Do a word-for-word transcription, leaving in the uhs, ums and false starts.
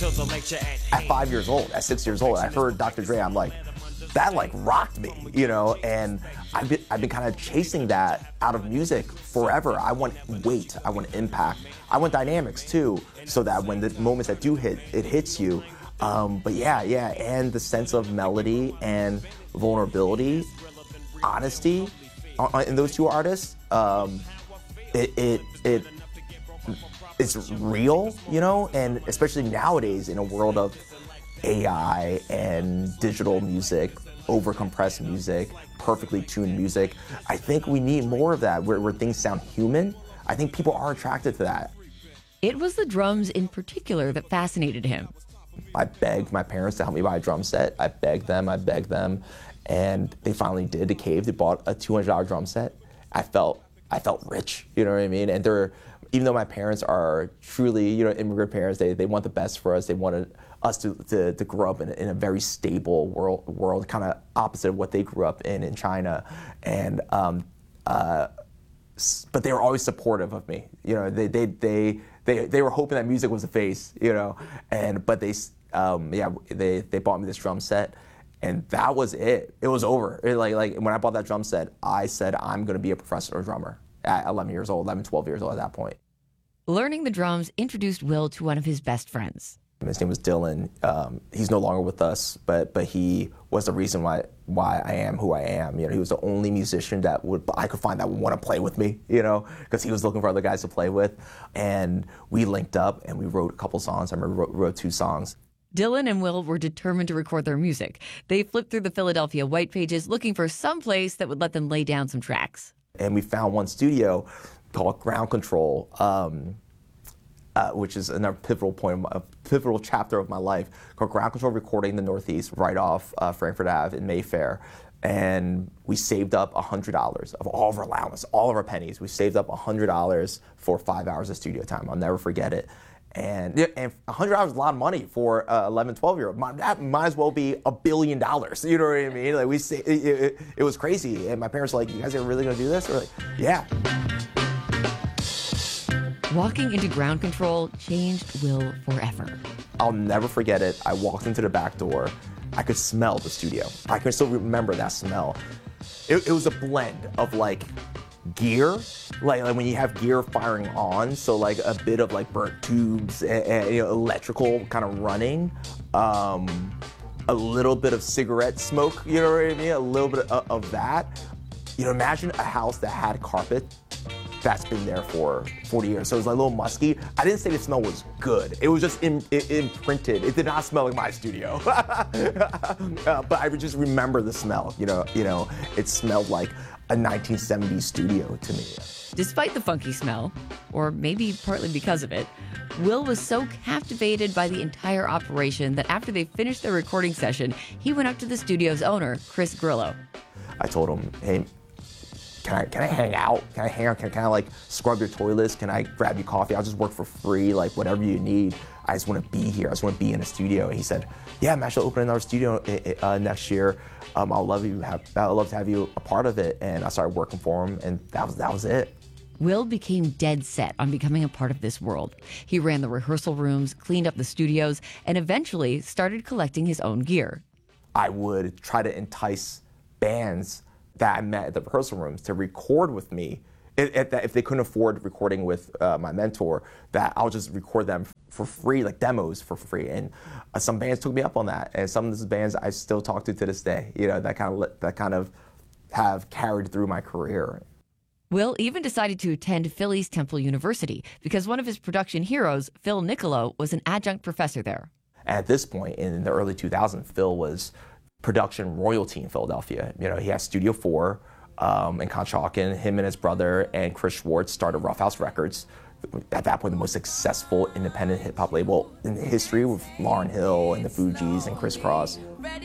At five years old, at six years old, I heard Doctor Dre, I'm like, that like rocked me, you know, and I've been, I've been kind of chasing that out of music forever. I want weight, I want impact, I want dynamics too, so that when the moments that do hit, it hits you. Um, but yeah, yeah, and the sense of melody and vulnerability, honesty uh, in those two artists, um, it, it, it, it's real, you know, and especially nowadays in a world of A I and digital music, over-compressed music, perfectly tuned music. I think we need more of that, where, where things sound human. I think people are attracted to that. It was the drums in particular that fascinated him. I begged my parents to help me buy a drum set. I begged them, I begged them, and they finally did. They caved. They bought a two hundred dollar drum set. I felt, I felt rich, you know what I mean? And they're, even though my parents are truly, you know, immigrant parents, they, they want the best for us. They wanted us to, to, to grow up in, in a very stable world, world, kind of opposite of what they grew up in in China. And, um, uh, but they were always supportive of me. You know, they, they, they, they, they were hoping that music was the face, you know, and, but they, um, yeah, they, they bought me this drum set. And that was it. It was over. It, like, like when I bought that drum set, I said, I'm going to be a professional drummer at eleven years old, eleven, twelve years old at that point. Learning the drums introduced Will to one of his best friends. His name was Dylan. Um, he's no longer with us, but but he was the reason why why I am who I am. You know, he was the only musician that would I could find that would want to play with me. You know, because he was looking for other guys to play with, and we linked up and we wrote a couple songs. I remember wrote, wrote two songs. Dylan and Will were determined to record their music. They flipped through the Philadelphia white pages looking for some place that would let them lay down some tracks. And we found one studio called Ground Control, um, uh, which is another pivotal point, a pivotal chapter of my life, called Ground Control Recording in the Northeast, right off uh, Frankfurt Avenue in Mayfair. And we saved up one hundred dollars of all of our allowance, all of our pennies. We saved up one hundred dollars for five hours of studio time. I'll never forget it. And, and one hundred dollars is a lot of money for an eleven, twelve year old. That might as well be a billion dollars. You know what I mean? Like we say, it, it, it was crazy. And my parents were like, you guys are really going to do this? We're like, yeah. Walking into Ground Control changed Will forever. I'll never forget it. I walked into the back door. I could smell the studio. I can still remember that smell. It, it was a blend of like gear, like, like when you have gear firing on, so like a bit of like burnt tubes and, and you know, electrical kind of running, um, a little bit of cigarette smoke, you know what I mean? A little bit of, of that. You know, imagine a house that had carpet that's been there for forty years. So it was like a little musky. I didn't say the smell was good. It was just in, it, imprinted. It did not smell like my studio. uh, but I just remember the smell, you know, you know, it smelled like a nineteen seventies studio to me. Despite the funky smell, or maybe partly because of it, Will was so captivated by the entire operation that after they finished their recording session, he went up to the studio's owner, Chris Grillo. I told him, hey, Can I, can I hang out? Can I hang out? Can, can I like scrub your toilets? Can I grab you coffee? I'll just work for free, like whatever you need. I just want to be here. I just want to be in a studio. And he said, yeah, I'm actually opening our studio uh, next year. Um, I'll love you. Have, I'd love to have you a part of it. And I started working for him, and that was that was it. Will became dead set on becoming a part of this world. He ran the rehearsal rooms, cleaned up the studios, and eventually started collecting his own gear. I would try to entice bands that I met at the rehearsal rooms to record with me. If, if, if they couldn't afford recording with uh, my mentor, that I'll just record them for free, like demos for free. And uh, some bands took me up on that, and some of these bands I still talk to to this day. You know, that kind of that kind of have carried through my career. Will even decided to attend Philly's Temple University because one of his production heroes, Phil Nicolo, was an adjunct professor there. At this point, in the early two thousands, Phil was production royalty in Philadelphia. You know, he has Studio Four um, in Conshohocken. Him and his brother and Chris Schwartz started Rough House Records. At that point, the most successful independent hip hop label in history, with Lauryn Hill and the Fugees and Criss Cross.